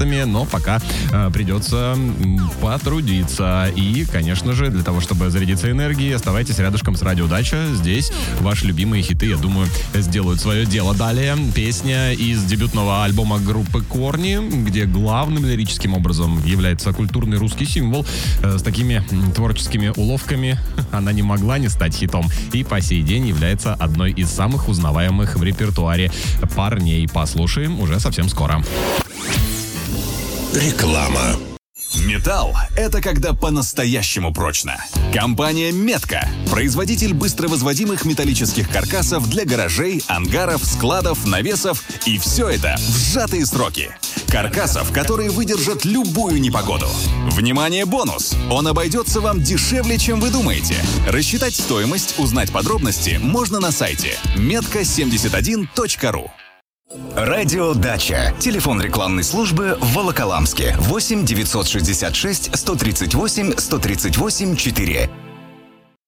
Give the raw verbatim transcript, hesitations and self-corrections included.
ребятами, но пока э, придется м, потрудиться. И, конечно же, для того, чтобы зарядиться энергией, оставайтесь рядышком с Радио Дача. Здесь ваши любимые хиты, я думаю, сделают свое дело. Далее песня из дебютного альбома группы «Корни», где главным лирическим образом является культурный русский символ. Э, с такими м, творческими уловками она не могла не стать хитом. И по сей день является одной из самых узнаваемых в репертуаре парней. Послушаем уже совсем скоро. Реклама. Металл – это когда по-настоящему прочно. Компания «Метка» – производитель быстровозводимых металлических каркасов для гаражей, ангаров, складов, навесов. И все это в сжатые сроки. Каркасов, которые выдержат любую непогоду. Внимание, бонус! Он обойдется вам дешевле, чем вы думаете. Рассчитать стоимость, узнать подробности можно на сайте метка семьдесят один точка ру. Радио Дача. Телефон рекламной службы в Волоколамске. восемь девятьсот шестьдесят шесть сто тридцать восемь сто тридцать восемь четыре.